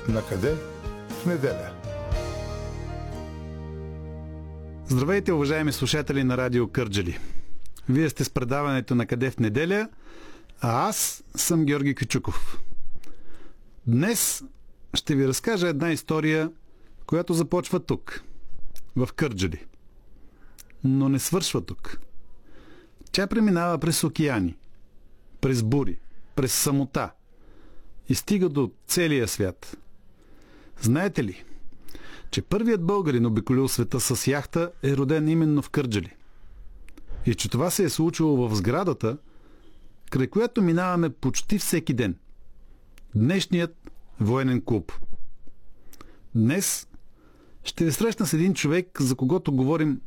Накъде в неделя? Здравейте, уважаеми слушатели на Радио Кърджали. Вие сте с предаването Накъде в неделя, а аз съм Георги Кючуков. Днес ще ви разкажа една история, която започва тук, в Кърджали. Но не свършва тук. Тя преминава през океани, през бури, през самота и стига до целия свят. Знаете ли, че първият българин, обиколил света с яхта, е роден именно в Кърджали? И че това се е случило в сградата, край която минаваме почти всеки ден. Днешният военен клуб. Днес ще ви срещна с един човек, за когото говорим